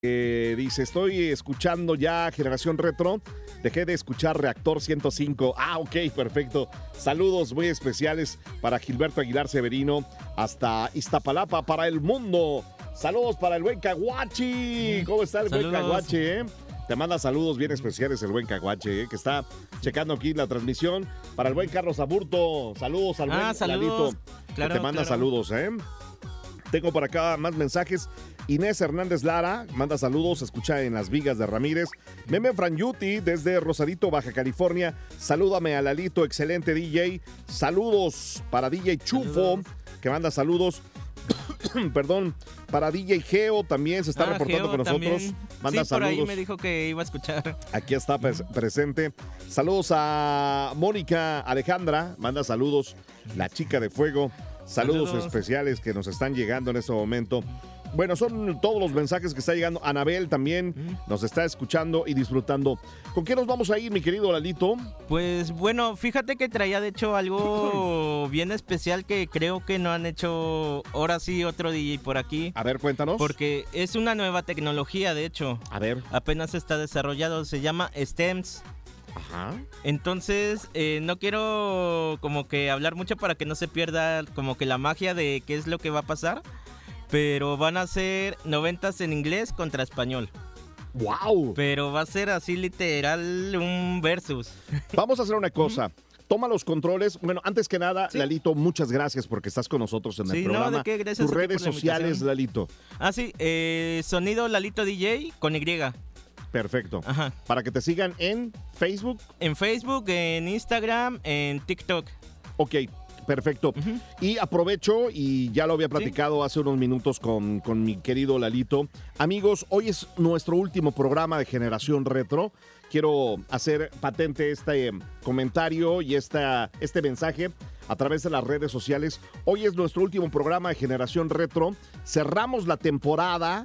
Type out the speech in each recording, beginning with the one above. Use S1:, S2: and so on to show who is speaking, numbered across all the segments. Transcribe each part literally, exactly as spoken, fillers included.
S1: Eh, dice, estoy escuchando ya Generación Retro, dejé de escuchar Reactor ciento cinco. Ah, ok, perfecto. Saludos muy especiales para Gilberto Aguilar Severino hasta Iztapalapa para el mundo. Saludos para el buen Caguachi. ¿Cómo está el
S2: Saludos.
S1: buen Caguachi? Eh? Te manda saludos bien especiales el buen Caguachi, eh, que está checando aquí la transmisión. Para el buen Carlos Aburto, saludos al buen
S2: Ah, saludos.
S1: Lalito,
S2: Claro,
S1: que te manda
S2: claro.
S1: saludos, ¿eh? Tengo por acá más mensajes. Inés Hernández Lara manda saludos, escucha en Las Vigas de Ramírez. Meme Franyuti desde Rosarito, Baja California. Salúdame a Lalito, excelente D J. Saludos para D J Chufo,
S2: Saludos.
S1: que manda saludos. Perdón, para D J Geo también se está
S2: Ah,
S1: reportando
S2: Geo
S1: con nosotros.
S2: también.
S1: Manda
S2: sí, por ahí
S1: saludos.
S2: me dijo que iba a escuchar.
S1: Aquí está pres- presente. Saludos a Mónica Alejandra, manda saludos. La chica de fuego. Saludos,
S2: Saludos.
S1: especiales que nos están llegando en este momento. Bueno, son todos los mensajes que está llegando. Anabel también nos está escuchando y disfrutando. ¿Con qué nos vamos a ir, mi querido Lalito?
S2: Pues bueno, fíjate que traía de hecho algo bien especial que creo que no han hecho ahora sí otro D J por aquí.
S1: A ver, cuéntanos.
S2: Porque es una nueva tecnología, de hecho.
S1: A ver.
S2: Apenas está desarrollado, se llama STEMS.
S1: Ajá.
S2: Entonces, eh, no quiero como que hablar mucho para que no se pierda como que la magia de qué es lo que va a pasar. Pero van a ser noventas en inglés contra español.
S1: ¡Wow!
S2: Pero va a ser así literal un versus.
S1: Vamos a hacer una cosa. Toma los controles. Bueno, antes que nada,
S2: Sí.
S1: Lalito, muchas gracias porque estás con nosotros en el
S2: Sí, no,
S1: programa.
S2: ¿de qué? Gracias
S1: Tus
S2: a ti
S1: redes
S2: por la
S1: sociales,
S2: invitación.
S1: Lalito.
S2: Ah, sí, eh, sonido Lalito D J con Y.
S1: Perfecto.
S2: Ajá.
S1: Para que te sigan en Facebook.
S2: En Facebook, en Instagram, en TikTok.
S1: Ok, perfecto.
S2: Ujú.
S1: Y aprovecho, y ya lo había platicado hace unos minutos con, con mi querido Lalito. Amigos, hoy es nuestro último programa de Generación Retro. Quiero hacer patente este eh, comentario y esta, este mensaje a través de las redes sociales. Hoy es nuestro último programa de Generación Retro. Cerramos la temporada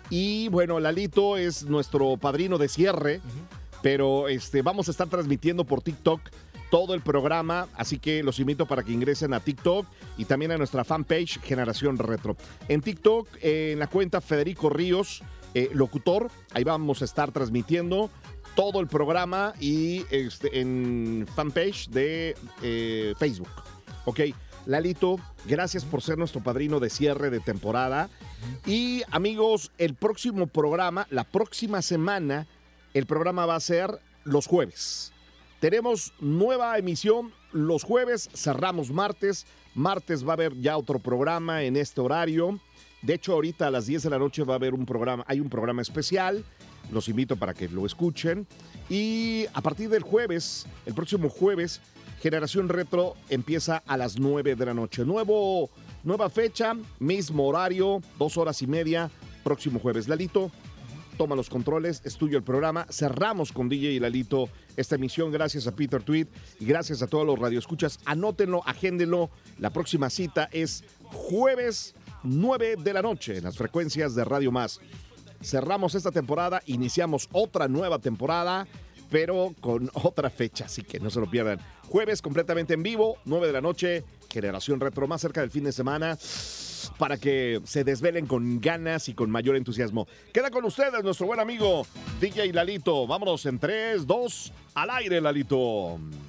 S1: y bueno, Lalito es nuestro padrino de cierre, pero este, vamos a estar transmitiendo por TikTok todo el programa, así que los invito para que ingresen a TikTok y también a nuestra fanpage Generación Retro. En TikTok, eh, en la cuenta Federico Ríos, eh, locutor, ahí vamos a estar transmitiendo todo el programa y este, en fanpage de eh, Facebook. Ok, Lalito, gracias por ser nuestro padrino de cierre de temporada. Y amigos, el próximo programa, la próxima semana, el programa va a ser los jueves. Tenemos nueva emisión los jueves, cerramos martes. Martes va a haber ya otro programa en este horario. De hecho, ahorita a las diez de la noche va a haber un programa, hay un programa especial. Los invito para que lo escuchen. Y a partir del jueves, el próximo jueves, Generación Retro empieza a las nueve de la noche. Nuevo, nueva fecha, mismo horario, dos horas y media, próximo jueves. Lalito, toma los controles, es tuyo el programa. Cerramos con D J y Lalito esta emisión. Gracias a Peter Tweet y gracias a todos los radioescuchas. Anótenlo, agéndenlo. La próxima cita es jueves nueve de la noche en las frecuencias de Radio Más. Cerramos esta temporada, iniciamos otra nueva temporada, pero con otra fecha, así que no se lo pierdan. Jueves completamente en vivo, nueve de la noche, Generación Retro, más cerca del fin de semana, para que se desvelen con ganas y con mayor entusiasmo. Queda con ustedes nuestro buen amigo D J Lalito. Vámonos en tres, dos, al aire, Lalito.